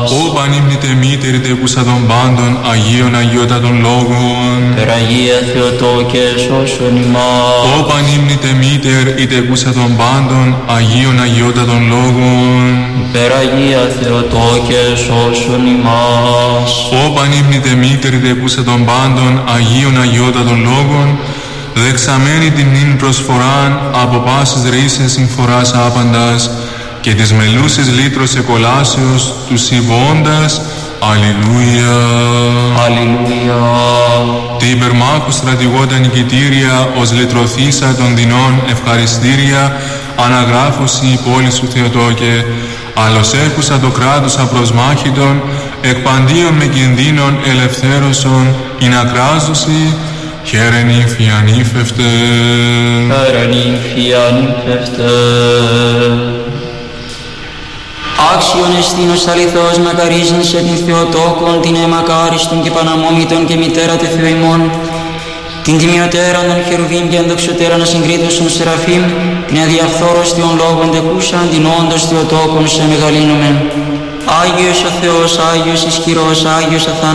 Ω πανύμνητε μήτερη τεκούσα των πάντων, Αγίων Αγιότατων Λόγων. Περαγία Θεοτόκε σώσον ημάς. Ω πανύμνητε μήτερ η τεκούσα των πάντων, Αγίων Αγιότατων Λόγων. Περαγία Θεοτόκε σώσον ημάς. Ω πανύμνητε μήτερη τεκούσα των πάντων, Αγίων Αγιότατων Λόγων, δεξαμένη την νυν προσφοράν από πάσης ρίσεις συμφοράς άπαντας και της μελούσης λύτρος εκολάσεως του συμβώντας. Αλληλούια. Αλληλούια. Τη υπερμάχου στρατηγότα νικητήρια ως λυτρωθήσα των δεινών ευχαριστήρια αναγράφωση η πόλη σου Θεοτόκε, άλλος έχουσα το κράτος απροσμάχητον εκπαντίον με κινδύνων ελευθέρωσον ειν ακράζωση. Χαίρε νύμφη ανήφευτε. Χαίρε νύμφη ανήφευτε. Άξιον εστίνος αληθώς μακαρίζνησε την Θεοτόκον, την εμακάριστον και παναμόμητον και μητέρα τε Θεού ημών, την τιμιωτέραν των χερουβίμ και ενδοξωτέραν ασυγκρίτωσον σεραφείμ, την αδιαφθόρωστιον λόγων τεκούσαν, την όντως Θεοτόκον σε μεγαλύνομεν. Άγιος ο Θεός, Άγιος ισχυρός, Άγιος αθάνατος.